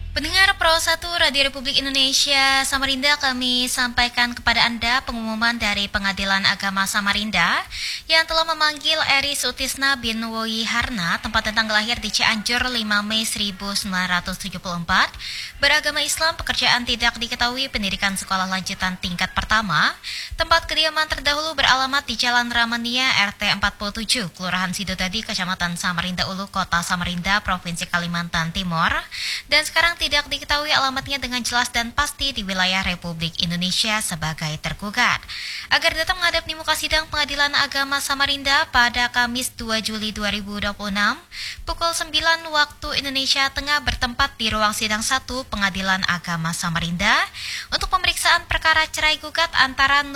Pendengar Pro 1 Radio Republik Indonesia Samarinda, kami sampaikan kepada Anda pengumuman dari Pengadilan Agama Samarinda yang telah memanggil Eri Sutisna bin Woyi Harna, tempat dan tanggal lahir di Cianjur 5 Mei 1974, beragama Islam, pekerjaan tidak diketahui, pendidikan sekolah lanjutan tingkat pertama, tempat kediaman terdahulu beralamat di Jalan Ramania RT 47, Kelurahan Sidodadi, Kecamatan Samarinda Ulu, Kota Samarinda, Provinsi Kalimantan Timur, dan sekarang tidak diketahui alamatnya dengan jelas dan pasti di wilayah Republik Indonesia sebagai tergugat. Agar datang menghadap di muka sidang Pengadilan Agama Samarinda pada Kamis 2 Juli 2026 pukul 9 waktu Indonesia Tengah bertempat di ruang sidang 1 Pengadilan Agama Samarinda untuk pemeriksaan perkara cerai gugat antara